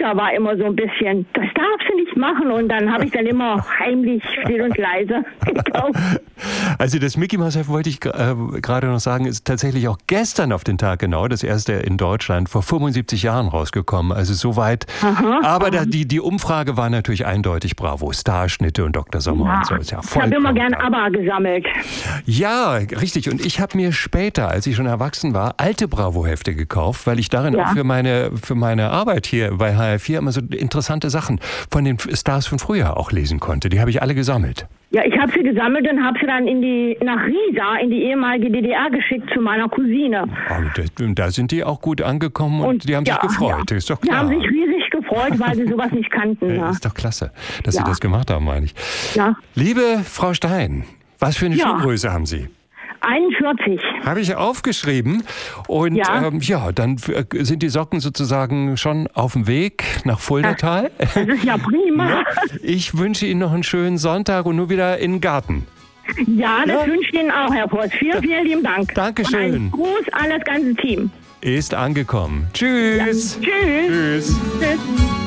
Mutter war immer so ein bisschen, das darfst du nicht machen. Und dann habe ich dann immer heimlich, still und leise gekauft. Also das Mickey Mouse Heft wollte ich gerade noch sagen, ist tatsächlich auch gestern auf den Tag genau, das erste in Deutschland, vor 75 Jahren rausgekommen. Also soweit. Aber die Umfrage war natürlich eindeutig Bravo. Starschnitte und Dr. Sommer und so. Ist ja ich habe immer gern ABBA gesammelt. Ja, richtig. Und ich habe mir später, als ich schon erwachsen war, alte Bravo-Hefte gekauft, weil ich darin auch für meine Arbeit hier bei HR4 immer so interessante Sachen von den Stars von früher auch lesen konnte. Die habe ich alle gesammelt. Ja, ich habe sie gesammelt und habe sie dann nach Riesa, in die ehemalige DDR geschickt zu meiner Cousine. Und da sind die auch gut angekommen und die haben sich gefreut. Ja. Ist doch klar. Die haben sich riesig gefreut, weil sie sowas nicht kannten. Ja. Ist doch klasse, dass Sie das gemacht haben, meine ich. Ja. Liebe Frau Stein, was für eine Schuhgröße haben Sie? 41. Habe ich aufgeschrieben. Und dann sind die Socken sozusagen schon auf dem Weg nach Fuldatal. Das ist ja prima. Ich wünsche Ihnen noch einen schönen Sonntag und nur wieder in den Garten. Ja, das wünsche ich Ihnen auch, Herr Post. Vielen, vielen lieben Dank. Dankeschön. Und ein Gruß an das ganze Team. Ist angekommen. Tschüss. Ja. Tschüss. Tschüss. Tschüss.